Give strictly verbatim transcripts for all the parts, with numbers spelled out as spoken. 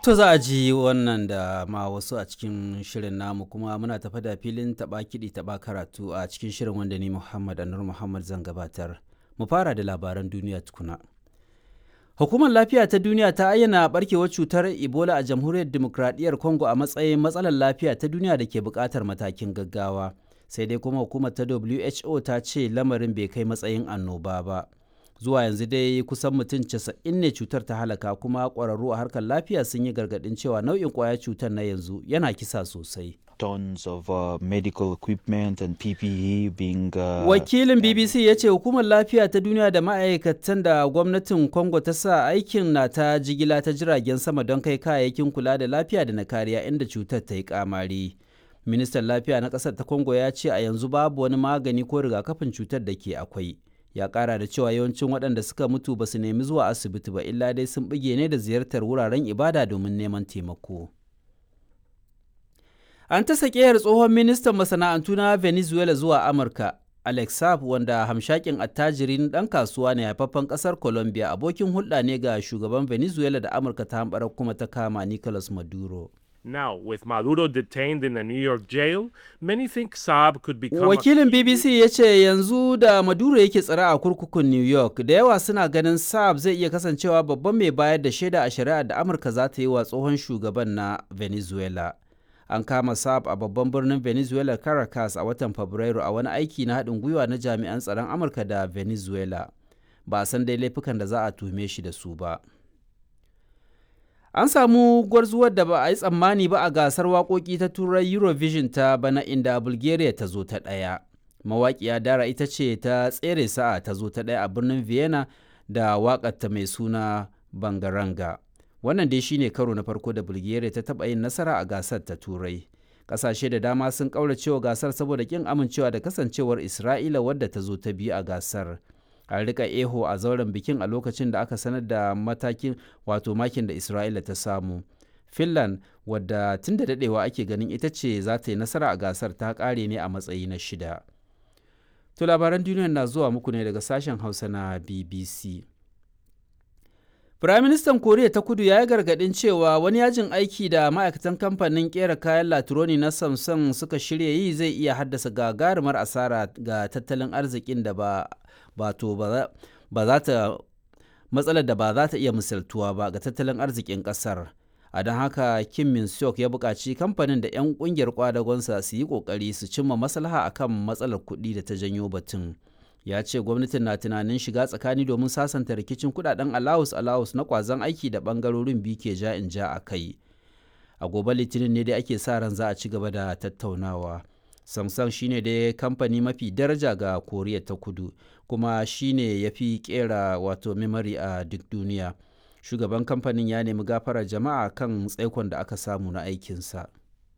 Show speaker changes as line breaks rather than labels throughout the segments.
To za a ji wannan da ma wasu a cikin shirin namu kuma muna tafa da filin taɓa kiɗi taɓa karatu a cikin shirin wanda ni Muhammad Anur Muhammad zan gabatar. Mu fara da labaran duniya tukuna. Hukumar Lafiya ta Duniya ta ayyana barkewar cutar Ebola a Jamhuriyar Dimokuraɗiyyar Congo a matsayin matsalar lafiya ta duniya da ke buƙatar matakin gaggawa. Sai dai kuma hukumar ta W H O ta ce lamarin bai kai matsayin annoba ba. Zuwa yanzu dai kusan mutum casa'in ne cutar ta halaka kuma ƙwararru a harkar lafiya sun yi gargaɗin cewa nau'in ƙwayar cutar na yanzu yana kisa sosai.
Tons of uh, medical equipment and P P E being uh,
Wakilin B B C ya ce hukumar lafiya ta duniya da ma'aikatan da gwamnatin Congo ta sa aikin na ta jigila ta jiragen sama don kai kayayyakin kula da lafiya da na kariya inda cutar ta yi kamari. Ministan lafiya na ƙasar ta Congo ya ce a yanzu babu wani magani ko rigakafin cutar da ke akwai. Ya ƙara da cewa yawancin waɗanda suka mutu ba su nemi zuwa asibiti ba illa dai sun bige ne da ziyartar wuraren ibada domin neman taimako. An ta sakeyar tsohon ministan masana'antu na Venezuela zuwa Amurka, Alex Saab, wanda hamshakin attajirin ɗan kasuwa ne haifaffen ƙasar Colombia, abokin hulɗa ne ga shugaban Venezuela da Amurka ta hamɓarar kuma ta kama Nicolas Maduro.
Now, with Maduro detained in a New York jail, many think Saab could become
Wakilin B B C ya ce yanzu da Maduro yake tsare a kurkukun New York, da yawa suna ganin Saab zai iya kasancewa babban mai bayar da shaida a shari'ar da Amurka za ta yi wa tsohon shugaban na Venezuela. An kama Saab a babban birnin Venezuela Caracas a watan Fabrairu a wani aiki na haɗin gwiwa na jami'an tsaron Amurka da Venezuela. Ba a san dai laifukan da za a tuhume shi da su ba. An samu gwarzuwar da ba a yi tsammani ba a gasar waƙoƙi ta Turai Eurovision ta bana inda Bulgaria ta zo ta ɗaya. Mawaƙiya Dara ita ce ta tsere sa'a ta zo ta ɗaya a birnin Vienna da waƙarta mai suna Bangaranga. Wannan dai shine karo na farko da Bulgaria ta taɓa yin nasara a gasar ta Turai. Ƙasashe da dama sun ƙauracewa gasar saboda ƙin amincewa da kasancewar Isra'ila wadda ta zo ta biyu a gasar. An rika eho a zauren bikin a lokacin da aka sanar da matakin wato makin da Isra'ila ta samu. Finland, wadda tun da daɗewa ake ganin ita ce za ta yi nasara a gasar, ta ƙare ne a matsayi na shida. To labaran duniya na zuwa muku ne daga sashen Hausa na B B C. Firaministan Koriya ta Kudu ya yi gargaɗin cewa wani yajin aiki da ma'aikatan kamfanin ƙera kayan latironi na Samsung suka shirya yi zai iya haddasa gagarumar asara ga tattalin arzikin da ba bato ba za ta matsalar da ba za ta iya misaltuwa ba ga tattalin arzikin ƙasar. A don haka Kim Min Seok ya buƙaci kamfanin da 'yan ƙungiyar kwadagonsa su yi ƙoƙari su cimma maslaha akan matsalar kuɗi da ta janyo batun. Ya ce gwamnatin na tunanin shiga tsakani domin sasanta rikicin kudaden alawus alawus na kwazon aiki da bangarorin biyu ke ja in ja a kai. A gobe Litinin ne dai ake sa ran za a ci gaba da tattaunawa. Samsung shine dai kamfani mafi daraja ga Koriya ta Kudu kuma shine ya fi kera wato memory a duk duniya. Shugaban kamfanin ya nemi gafarar jama'a kan tsaikon da aka samu na aikinsa.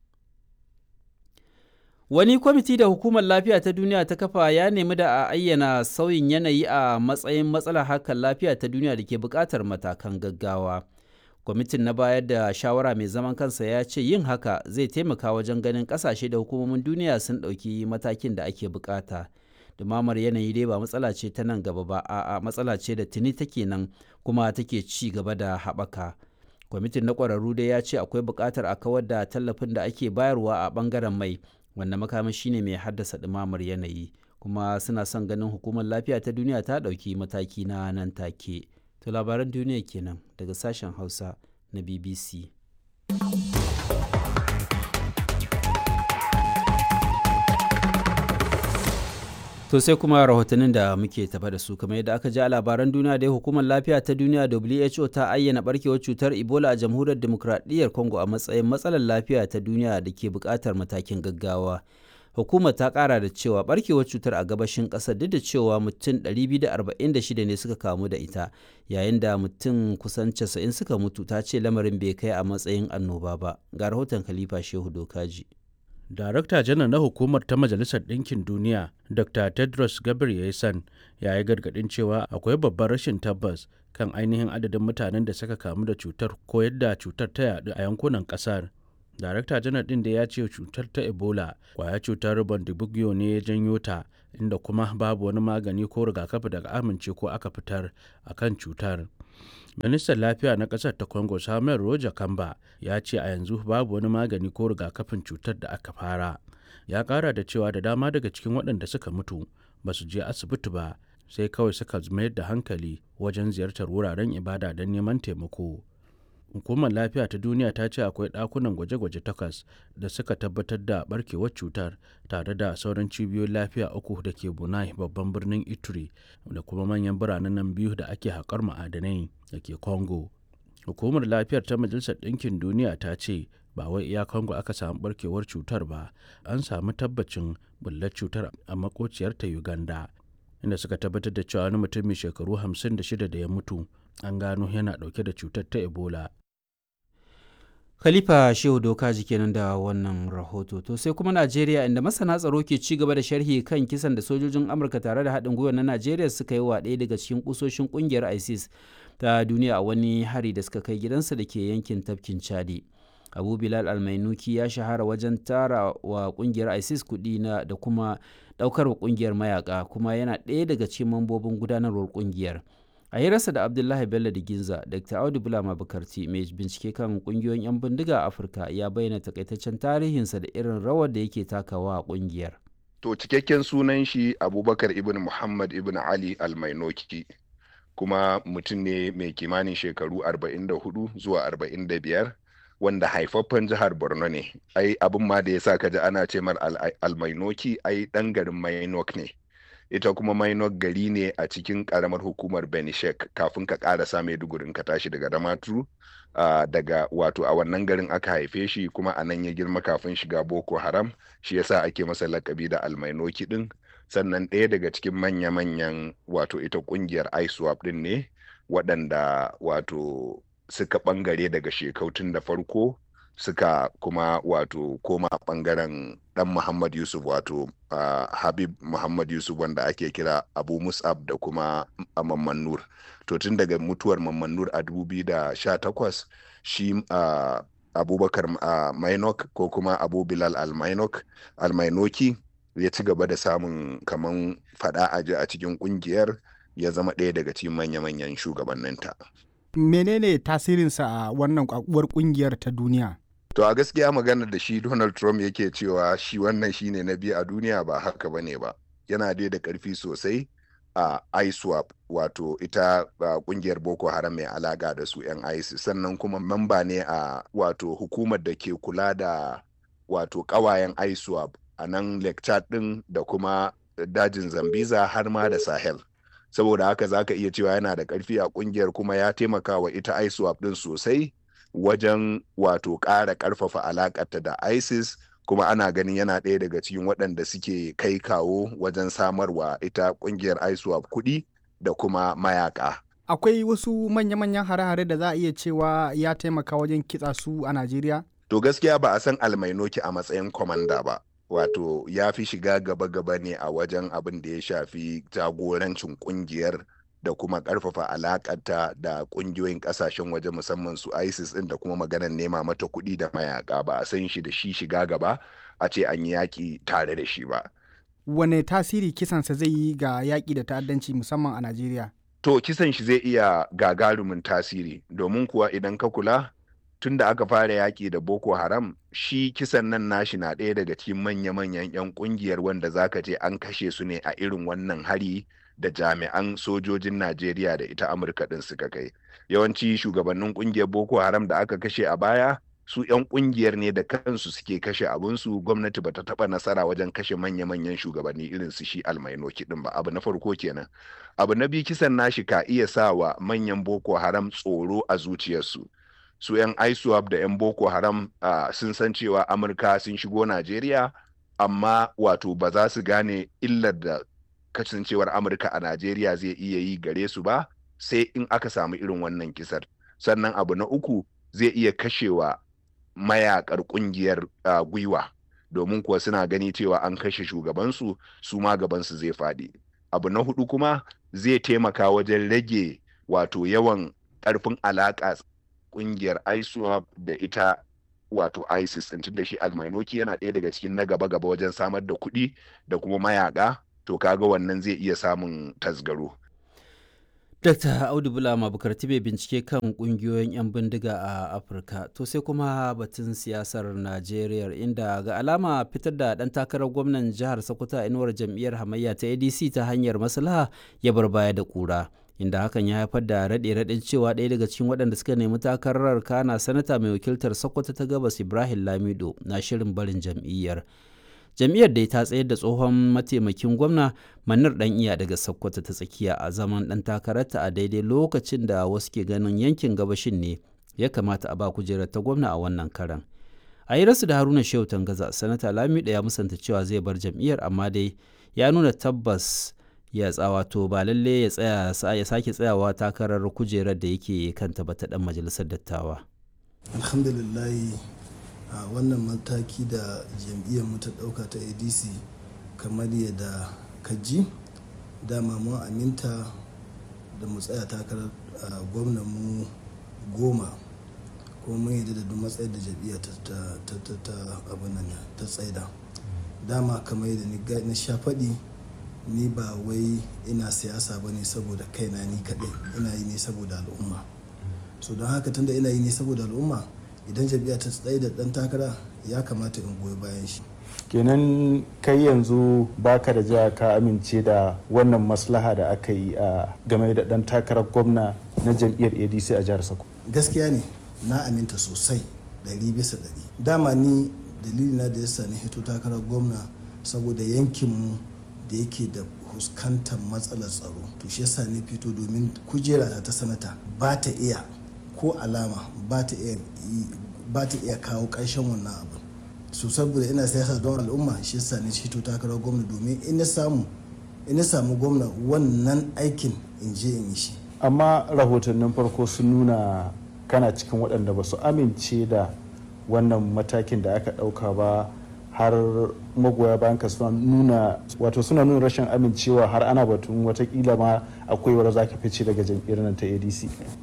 Wani kwamiti da Hukumar Lafiya ta Duniya ta kafa ya nemi da a ayyana sauyin yanayi a matsayin matsalar harkar lafiya ta duniya da ke buƙatar matakan gaggawa. Kwamitin na bayar da shawara mai zaman kansa ya ce yin haka zai taimaka wajen ganin ƙasashe da hukumomin duniya sun ɗauki matakin da ake buƙata. Dumamar yanayi dai ba matsala ce ta nan gaba ba, a'a matsala ce da tuni take nan kuma take ci gaba da haɓaka. Kwamitin na ƙwararru dai ya ce akwai buƙatar a kawar da tallafin da ake bayarwa a ɓangaren mai, wanda makamashi ne mai haddasa ɗumamar yanayi, kuma suna son ganin Hukumar Lafiya ta Duniya ta ɗauki mataki na nan take. To labaran duniya kenan daga sashen Hausa na B B C. To sai kuma rahotannin da muke tafa da su kamar yadda aka ji a labaran duniya dai Hukumar Lafiya ta Duniya W H O ta ayyana barkewar cutar Ebola a Jamhuriyar Dimokuraɗiyyar Congo a matsayin matsalar lafiya ta duniya da ke buƙatar matakin gaggawa. Hukumar ta ƙara da cewa barkewar cutar a gabashin ƙasar duk da cewa mutum ɗari biyu da arba'in da shida ne suka kamu da ita, yayin da mutum kusan casa'in suka mutu, ta ce lamarin bai kai a matsayin annoba ba. Ga rahoton Khalifa Shehu Dokaji.
Darakta janar na hukumar ta Majalisar Ɗinkin Duniya, Doctor Tedros Ghebreyesus, ya yi gargaɗin cewa akwai babban rashin tabbas kan ainihin adadin mutanen da suka kamu da cutar ko yadda cutar ta yaɗu a yankunan ƙasar. Darakta janar ɗin da ya ce cutar ta Ebola kwaya cutar Bundibugyo ne ya janyo ta, inda kuma babu wani magani ko rigakafi daga amince ko aka fitar a kan cutar. Ministan lafiya na ƙasar ta Congo Samuel Roger Kamba ya ce a yanzu babu wani magani ko rigakafin cutar da aka fara. Ya ƙara da cewa da dama daga cikin waɗanda suka mutu ba su je asibiti ba, sai kawai suka mayar da hankali wajen ziyartar wuraren ibada don neman taimako. Hukumar lafiya ta duniya ta ce akwai ɗakunan gwaje-gwaje takwas da suka tabbatar da barkewar cutar, tare da sauran cibiyoyin lafiya uku da ke Bunai, babban birnin Ituri, da kuma manyan biranen nan biyu da ake haƙar ma'adanai da ke Congo. Hukumar lafiyar ta Majalisar Ɗinkin Duniya ta ce ba wai iya Congo aka samu barkewar cutar ba, an samu tabbacin bullar cutar a makociyar ta Uganda, inda suka tabbatar da cewa wani mutum mai shekaru hamsin da shida da ya mutu an gano yana ɗauke da cutar ta Ebola.
Khalifa Shehu Dokaji kenan da wannan rahoto. To sai kuma Najeriya, inda masana tsaro ke ci gaba da sharhi kan kisan da sojojin Amurka tare da haɗin gwiwa na Najeriya suka yi wa ɗaya daga cikin kusoshin ƙungiyar ISIS ta duniya a wani hari da suka kai gidansa da ke yankin tafkin Chadi. Abu Bilal Almainuki ya shahara wajen tara wa ƙungiyar ISIS kuɗi na da kuma ɗaukar wa ƙungiyar mayaka, kuma yana ɗaya daga cikin mambobin gudanarwar ƙungiyar. A hirarsa da Abdullahi Bello da Ginza, Dr. Audu Bulama Bukarti, mai bincike kan kungiyoyin 'yan bindiga a Afirka, ya bayyana takaitaccen tarihinsa da irin rawar da yake takawa a kungiyar.
To cikakken sunan shi Abubakar ibn Muhammad ibn Ali Almainoki, kuma mutum ne mai kimanin shekaru arba'in da hudu zuwa arba'in da biyar, wanda haifaffen jihar Borno ne. Ai abin ma da ya sa ka ji ana ce mar Almainoki, ai ɗan garin Mainok ne. Ita kuma Mainok gari ne a cikin karamar hukumar Benishek, kafin ka karasa Maiduguri ka tashi daga Damaturu. Uh, daga wato a wannan garin aka haife shi, kuma a nan ya girma kafin shiga Boko Haram, shi yasa ake masa lakabi da Almainoki din. Sannan ɗaya daga cikin manya-manyan wato ita kungiyar ISWAP din ne, waɗanda wato suka bangare daga shekautun da farko, suka kuma wato koma bangaren dan Muhammad Yusuf, wato uh, Habib Muhammad Yusuf, wanda ake kira Abu Mus'ab, da kuma Mamman Nur. To tun daga mutuwar Mamman Nur a dubu biyu da sha takwas, shi uh, Abubakar uh, Mainok ko kuma Abu Bilal Al-Mainok Al-Mainoki ya ci gaba da samun kaman fada aji a cikin kungiyar, ya zama ɗaya daga cikin manya-manyan shugabanninta.
Menene tasirinsa a wannan uwar kungiyar ta duniya?
To a gaskiya maganar da shi Donald Trump yake cewa shi wannan shine na biyu a duniya, ba haka bane ba. Yana dai da karfi sosai a ISWAP, wato ita kungiyar Boko Haram mai alaka da su 'yan ISIS, sannan kuma mamba ne a wato hukumar da ke kula da wato kawayen ISWAP a nan Lake Chad din da kuma dajin Zambiza har ma da Sahel. Saboda haka zaka iya cewa yana da karfi a kungiyar, kuma ya taimaka wa ita ISWAP din sosai wajen wato ƙara ƙarfafa alaƙarta da ISIS, kuma ana ganin yana ɗaya daga cikin waɗanda suke kai kawo wajen samarwa ita ƙungiyar ISWAP kuɗi da kuma mayaka.
Akwai wasu manya-manyan hare-hare da za a iya cewa ya taimaka wajen kitsa su a Najeriya?
To gaskiya ba a san Almainoki a matsayin kwamanda ba. Wato ya fi shiga gaba-gaba ne a wajen abin da ya shafi jagorancin ƙungiyar da kuma karfafa alakanta da kungiyoyin kasashen waje, musamman su ISIS din, da kuma maganar nema mata kuɗi da mayaka. Ba a san shi da shi shiga gaba a ce an yi yaƙi tare da shi ba.
Wane tasiri kisansa zai yi ga yaƙi da ta'addanci musamman a Najeriya?
To kisan shi zai iya gagarumin tasiri, domin kuwa idan ka kula tun da aka fara yaƙi da Boko Haram, shi kisan nan nashi na ɗaya daga cikin manya-manyan 'yan ƙungiyar wanda zaka ce an kashe su ne a irin wannan hari da jami'an sojojin Najeriya da ita Amurka din suka kai. Yawanci shugabannin kungiyar Boko Haram da aka kashe a baya, su 'yan kungiyar ne da kansu suke kashe abunsu. Gwamnati bata taba nasara wajen kashe manya-manyan shugabanni irin su shi Almainoki din ba. Abu na farko kenan. Abu na biyu, kisan nashi ka iya sa wa manyan Boko Haram tsoro a zuciyarsu. Su 'yan ISWAP da 'yan Boko Haram uh, sun san cewa Amurka sun shigo Najeriya, amma wato ba za su gane illar da kasancewar Amurka a Najeriya zai iya yi gare su ba, sai in aka samu irin wannan kisar. Sannan abu na uku, zai iya kashewa mayakar kungiyar uh, gwiwa, domin kuwa suna gani cewa an kashe shugabansu, su ma gabansu zai faɗi. Abu na hudu kuma, zai taimaka wajen rage wato yawan ƙarfin alaƙa kungiyar ISWAP da ita wato ISIS ɗin, da shi Almainoki yana ɗaya daga cikin na gaba-gaba wajen samar da kuɗi da kuma mayaka. To kaga wannan zai iya samun tasgaro.
Dakta Audu Bulama Bukarti bai bincike kan kungiyoyin 'yan bindiga a Afirka. To sai kuma batun siyasar Najeriya inda ga alama fitar da ɗan takarar gwamnan jihar Sokoto a inuwar jam'iyyar hamayya ta A D C ta hanyar maslaha ya bar baya da ƙura. Inda hakan ya haifar da raɗe-raɗin cewa ɗaya daga cikin waɗanda suka nemi takarar kana sanata mai wakiltar Sokoto ta Gabas Ibrahim Lamido na shirin barin jam'iyyar. Jam'iyyar dai ta tsayar da tsohon mataimakin gwamna Manar Dan Iya daga Sokoto ta tsakiya a zaman ɗan takararta a daidai lokacin da wasu ke ganin yankin gabashin ne ya kamata a ba kujerar ta gwamna a wannan karan. A yi rasu da Haruna Shehu Tangaza, sanata Lamido ya musanta cewa zai bar jam'iyyar amma dai ya nuna tabbas ya tsawato ba lalle ya tsaya ya sake tsayawa takarar kujerar da yake kanta ba ta dan majalisar dattawa.
Alhamdulillah a wannan mataki da jam'iyyar mu ta dauka ta A D C kamar yadda kaji dama mun aminta da mu tsaya takarar gwamnan mu goma kuma mun yadda da duk matsayar da jam'iyyar ta ta ta ta abin nan ta tsaida dama kamar yadda na sha faɗi ni ba wai ina siyasa ba ne saboda kaina ni kaɗai, ina yi ne saboda al'umma. So don haka tunda ina yi ne saboda al'umma, idan jam'iyya ta tsaye da ɗan takara ya kamata in goyi bayan shi.
Kenan kai yanzu baka da jiya ka amince da wannan maslaha da aka yi a game da ɗan takarar gwamna na jam'iyyar A D C a jihar Sokoto?
Gaskiya ne, na aminta sosai ɗari bisa ɗari. Dama ni dalilina da yasa na hito takarar gwamna saboda yankinmu da yake da fuskantar matsalar tsaro, to shi yasa ne fito domin kujera ta sanata ba ta iya ko alama ba ta iya ba ta iya kawo ƙarshen wannan abu. So saboda ina siyasa don al'umma, shi yasa ne fito takarar gwamna domin in na samu in na samu gwamna wannan aikin in je in yi shi.
Amma rahotannin farko sun nuna kana cikin waɗanda ba su amince da wannan matakin da aka ɗauka ba, har magoya bayan ka suna nuna wato suna nuna rashin amincewa, har ana batun watakila ma akwai wadda za ka fice daga jam'iyyar nan ta A D C.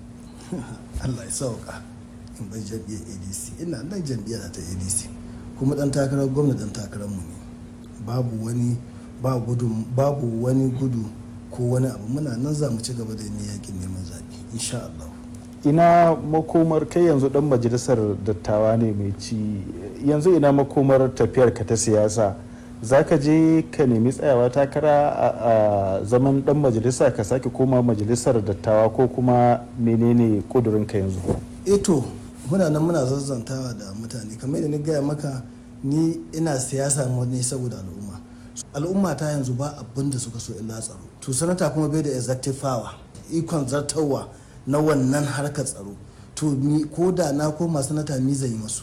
Allah ya sauka in bai jam'iyyar A D C, ina nan jam'iyyar ta A D C kuma dan takarar gwamna dan takarar mu ne, babu wani ba gudu babu wani gudu ko wani abu, muna nan za mu ci gaba da yin yakin neman zaɓe insha Allah.
Ina makomar kai yanzu dan majalisar dattawa ne mai ci, yanzu ina makomar tafiyar ka ta siyasa, za ka je ka nemi tsayawa takara a zaman dan majalisa ka sake koma majalisar dattawa ko kuma menene kudurinka yanzu?
Eto muna nan muna zazzantawa da mutane, kamar yadda ni gaya maka ni ina siyasa ne saboda al'umma. Al'umma ta yanzu ba abin da suka so illa tsaro, to sanata kuma bai da executive power, ikon zartarwa na wannan harkar tsaro, to ko da na koma sanata mi zai yi masu.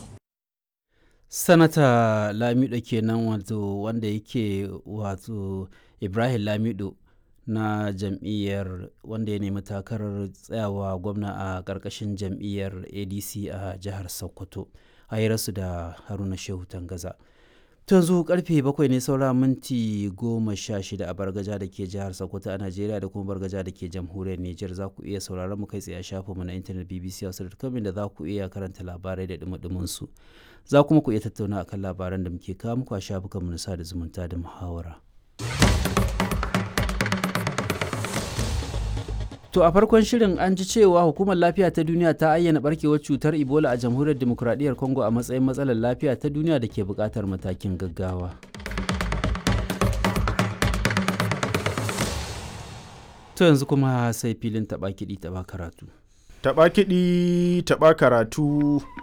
Sanata Lamido kenan wato wanda yake wato Ibrahim Lamido na jam'iyyar wanda ya nemi takarar tsayawa gwamna a ƙarƙashin jam'iyyar A D C a jihar Sokoto, a hirarsu da Haruna Shehu Tangaza. To yanzu karfe bakwai ne saura minti goma sha shida a Bargaja da ke jihar Sokoto a Najeriya da kuma Bargaja da ke jamhuriyar Nijar. Za ku iya sauraron mu kai tsaye a shafinmu na intanet b b c hausa dot com da za ku iya karanta labarai da dumudumin su. Za kuma ku iya tattauna akan labaran da muke kawo muku a shafukanmu na sada zumunta da muhawara. To a farkon shirin an ji cewa Hukumar Lafiya ta Duniya ta ayyana barkewar cutar Ebola a Jamhuriyar Dimokuraɗiyyar Congo a matsayin matsalar lafiya ta duniya da ke buƙatar matakin gaggawa. To yanzu kuma sai filin taɓa kiɗi taɓa karatu.
Taɓa kiɗi taɓa karatu.